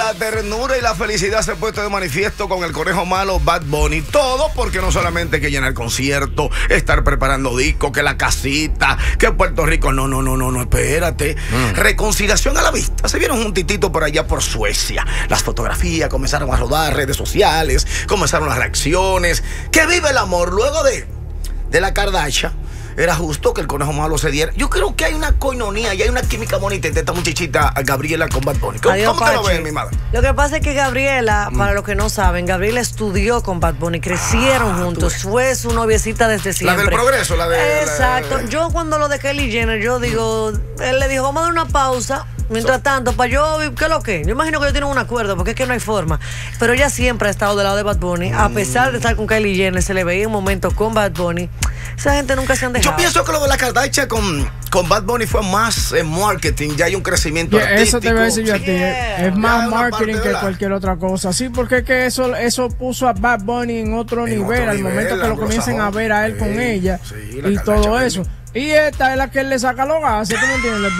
La ternura y la felicidad se ha puesto de manifiesto con el conejo malo Bad Bunny. Todo porque no solamente hay que llenar conciertos, estar preparando discos, que la casita, que Puerto Rico. No, espérate. Reconciliación a la vista. Se vieron un titito por allá por Suecia. Las fotografías comenzaron a rodar, redes sociales, comenzaron las reacciones. Que vive el amor luego de la Kardashian. Era justo que el conejo malo se diera. Yo creo que hay una coinonía y hay una química bonita entre esta muchachita Gabriela con Bad Bunny. ¿Cómo te lo ves, mi madre? Lo que pasa es que Gabriela, para los que no saben, Gabriela estudió con Bad Bunny, crecieron juntos, fue su noviecita desde siempre. La del progreso, la de... Exacto. Yo cuando lo de Kylie Jenner, yo digo, él le dijo, vamos a dar una pausa. Mientras tanto, para yo, ¿qué es lo que? Yo imagino que ellos tienen un acuerdo, porque es que no hay forma. Pero ella siempre ha estado del lado de Bad Bunny. A pesar de estar con Kylie Jenner, se le veía en momentos con Bad Bunny. Esa gente nunca se han dejado. Yo pienso que lo de la Kardashian con Bad Bunny fue más en marketing. Ya hay un crecimiento artístico. Eso te voy a decir yo a ti. Es más marketing que cualquier otra cosa. Sí, porque es que eso puso a Bad Bunny en otro nivel. Al momento que lo comiencen a ver a él con ella y todo eso. Y esta es la que le saca los gases, ¿tú me entiendes?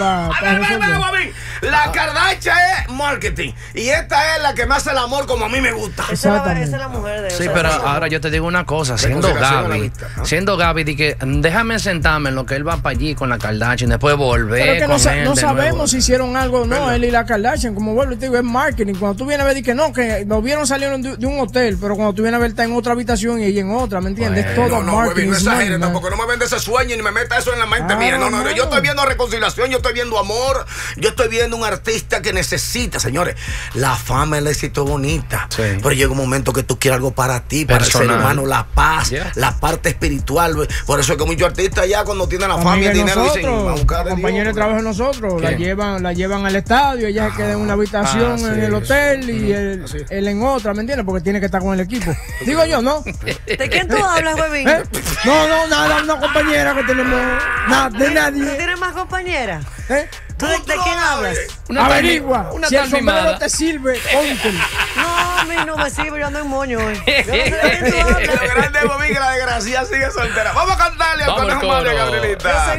La Kardashian es marketing y esta es la que me hace el amor como a mí me gusta. Esa es la mujer de él. Sí, pero ahora yo te digo una cosa, siendo Gaby, di que déjame sentarme en lo que él va para allí con la Kardashian, después volver pero con que él no de sabemos nuevo. si hicieron algo o no, él y la Kardashian, como vuelvo y te digo, es marketing. Cuando tú vienes a ver que no, que lo vieron salieron de un hotel, pero cuando tú vienes a ver está en otra habitación y ella en otra, ¿me entiendes? Es todo marketing. No exageres tampoco, no me vende ese sueño ni me meta eso en la mente mía. No, yo estoy viendo reconciliación, yo estoy viendo amor, yo estoy viendo un artista que necesita, señores, la fama, el éxito bonita, pero llega un momento que tú quieres algo para ti, para el ser humano, la paz, la parte espiritual. Por eso es que muchos artistas ya cuando tienen la fama y el dinero dicen, vamos a buscar de compañeros de trabajo de nosotros, la llevan al estadio, ella se queda en una habitación en el hotel y él en otra, ¿me entiendes? Porque tiene que estar con el equipo. Digo yo, ¿no? ¿De quién tú hablas, huevín? No, nada, una compañera que tenemos, nada, de nadie. ¿Tú tienes más compañeras? ¿Tú de quién hablas? Averigua. Si el sombrero te sirve, póntelo. No, a mí no me sirve, yo ando en moño hoy. Yo no sé de quién tú hablas. Grande, Bobby, que la desgracia sigue soltera. Vamos a cantarle al conejo malo, Gabrielita.